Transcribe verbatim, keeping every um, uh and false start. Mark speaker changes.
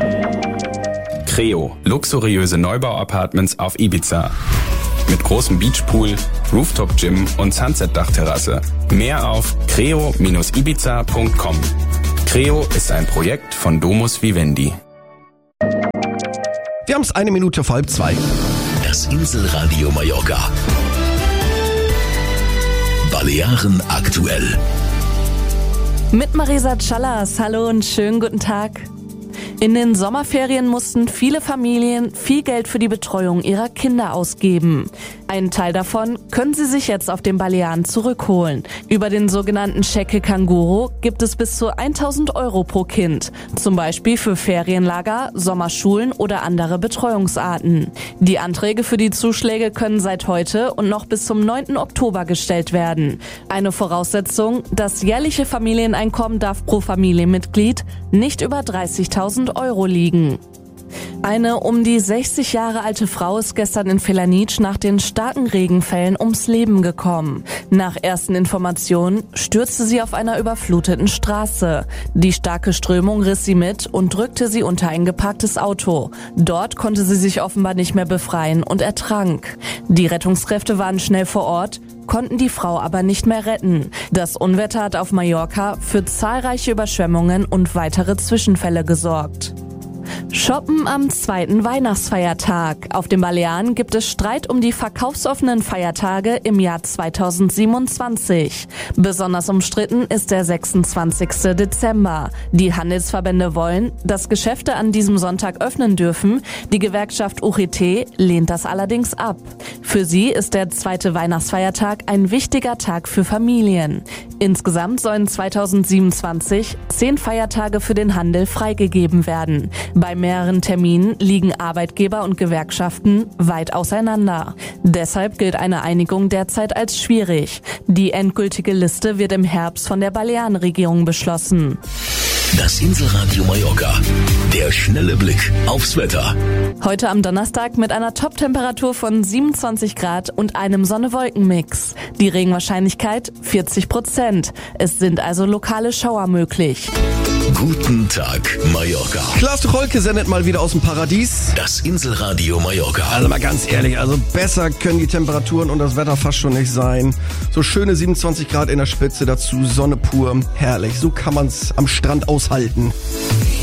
Speaker 1: Creo, luxuriöse Neubau-Apartments auf Ibiza. Mit großem Beachpool, Rooftop-Gym und Sunset-Dachterrasse. Mehr auf creo Bindestrich ibiza Punkt com. Creo ist ein Projekt von Domus Vivendi.
Speaker 2: Wir haben es eine Minute vor halb zwei.
Speaker 3: Das Inselradio Mallorca. Balearen aktuell.
Speaker 4: Mit Marisa Callas. Hallo und schönen guten Tag. In den Sommerferien mussten viele Familien viel Geld für die Betreuung ihrer Kinder ausgeben. Einen Teil davon können sie sich jetzt auf den Balearen zurückholen. Über den sogenannten Cheque Canguro gibt es bis zu tausend Euro pro Kind. Zum Beispiel für Ferienlager, Sommerschulen oder andere Betreuungsarten. Die Anträge für die Zuschläge können seit heute und noch bis zum neunten Oktober gestellt werden. Eine Voraussetzung: das jährliche Familieneinkommen darf pro Familienmitglied nicht über dreißigtausend Euro liegen. Eine um die sechzig Jahre alte Frau ist gestern in Felanitsch nach den starken Regenfällen ums Leben gekommen. Nach ersten Informationen stürzte sie auf einer überfluteten Straße. Die starke Strömung riss sie mit und drückte sie unter ein geparktes Auto. Dort konnte sie sich offenbar nicht mehr befreien und ertrank. Die Rettungskräfte waren schnell vor Ort, konnten die Frau aber nicht mehr retten. Das Unwetter hat auf Mallorca für zahlreiche Überschwemmungen und weitere Zwischenfälle gesorgt. Shoppen am zweiten Weihnachtsfeiertag. Auf den Balearen gibt es Streit um die verkaufsoffenen Feiertage im Jahr zweitausendsiebenundzwanzig. Besonders umstritten ist der sechsundzwanzigste Dezember. Die Handelsverbände wollen, dass Geschäfte an diesem Sonntag öffnen dürfen. Die Gewerkschaft U G T lehnt das allerdings ab. Für sie ist der zweite Weihnachtsfeiertag ein wichtiger Tag für Familien. Insgesamt sollen zweitausendsiebenundzwanzig zehn Feiertage für den Handel freigegeben werden. Bei mehreren Terminen liegen Arbeitgeber und Gewerkschaften weit auseinander. Deshalb gilt eine Einigung derzeit als schwierig. Die endgültige Liste wird im Herbst von der Balearenregierung beschlossen.
Speaker 3: Das Inselradio Mallorca. Der schnelle Blick aufs Wetter.
Speaker 4: Heute am Donnerstag mit einer Top-Temperatur von siebenundzwanzig Grad und einem Sonne-Wolken-Mix. Die Regenwahrscheinlichkeit vierzig Prozent. Es sind also lokale Schauer möglich.
Speaker 3: Guten Tag, Mallorca.
Speaker 2: Klaas Tucholke sendet mal wieder aus dem Paradies.
Speaker 3: Das Inselradio Mallorca.
Speaker 2: Also mal ganz ehrlich, also besser können die Temperaturen und das Wetter fast schon nicht sein. So schöne siebenundzwanzig Grad in der Spitze, dazu Sonne pur. Herrlich, so kann man's am Strand aushalten.